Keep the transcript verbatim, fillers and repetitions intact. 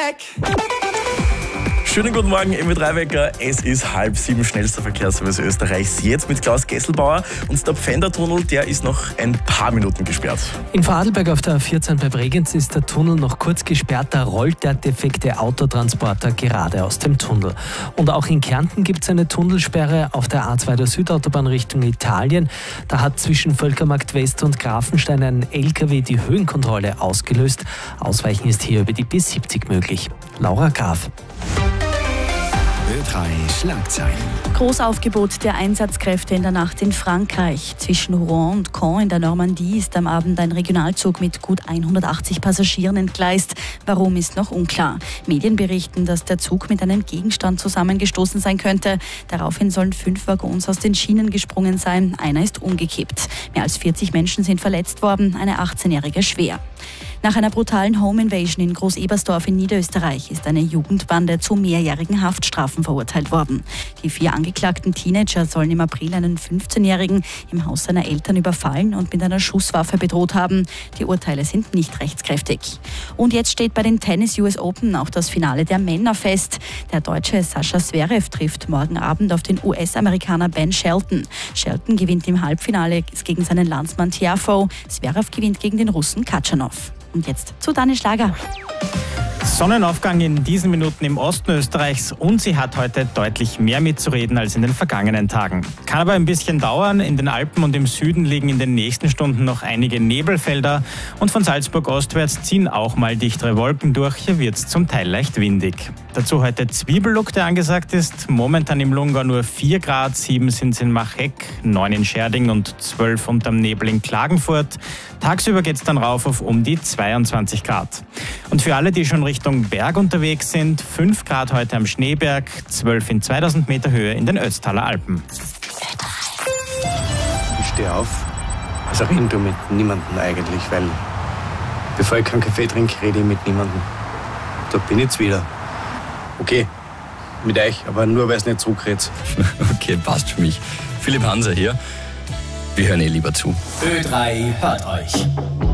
back. Schönen guten Morgen, M W drei Wecker. Es ist halb sieben, schnellster Verkehrsservice Österreichs. Jetzt mit Klaus Gesselbauer. Und der Pfändertunnel, der ist noch ein paar Minuten gesperrt. In Vorarlberg auf der A vierzehn bei Bregenz ist der Tunnel noch kurz gesperrt. Da rollt der defekte Autotransporter gerade aus dem Tunnel. Und auch in Kärnten gibt es eine Tunnelsperre auf der A zwei der Südautobahn Richtung Italien. Da hat zwischen Völkermarkt West und Grafenstein ein L K W die Höhenkontrolle ausgelöst. Ausweichen ist hier über die B siebzig möglich. Laura Graf. Ö drei Schlagzeilen. Großaufgebot der Einsatzkräfte in der Nacht in Frankreich. Zwischen Rouen und Caen in der Normandie ist am Abend ein Regionalzug mit gut hundertachtzig Passagieren entgleist. Warum, ist noch unklar. Medien berichten, dass der Zug mit einem Gegenstand zusammengestoßen sein könnte. Daraufhin sollen fünf Waggons aus den Schienen gesprungen sein. Einer ist umgekippt. Mehr als vierzig Menschen sind verletzt worden, eine achtzehnjährige schwer. Nach einer brutalen Home Invasion in Groß-Ebersdorf in Niederösterreich ist eine Jugendbande zu mehrjährigen Haftstrafen verurteilt worden. Die vier angeklagten Teenager sollen im April einen fünfzehnjährigen im Haus seiner Eltern überfallen und mit einer Schusswaffe bedroht haben. Die Urteile sind nicht rechtskräftig. Und jetzt steht bei den Tennis U S Open auch das Finale der Männer fest. Der Deutsche Sascha Zverev trifft morgen Abend auf den U S-Amerikaner Ben Shelton. Shelton gewinnt im Halbfinale gegen seinen Landsmann Tiafoe. Zverev gewinnt gegen den Russen Katschanow. Und jetzt zu Dani Schlager. Sonnenaufgang in diesen Minuten im Osten Österreichs und sie hat heute deutlich mehr mitzureden als in den vergangenen Tagen. Kann aber ein bisschen dauern. In den Alpen und im Süden liegen in den nächsten Stunden noch einige Nebelfelder und von Salzburg ostwärts ziehen auch mal dichtere Wolken durch. Hier wird es zum Teil leicht windig. Dazu heute Zwiebellook, der angesagt ist. Momentan im Lungau nur vier Grad, sieben sind es in Machegg, neun in Scherding und zwölf unterm Nebel in Klagenfurt. Tagsüber geht es dann rauf auf um die zweiundzwanzig Grad. Und für alle, die schon Richtung Berg unterwegs sind, fünf Grad heute am Schneeberg, zwölf in zweitausend Meter Höhe in den Ötztaler Alpen. Ich stehe auf, also reden du mit niemandem eigentlich, weil bevor ich keinen Kaffee trinke, rede ich mit niemandem. Da bin ich jetzt wieder. Okay, mit euch, aber nur, weil es nicht zurückredet. Okay, passt für mich. Philipp Hanser hier. Wir hören eh lieber zu. Ö drei hört euch.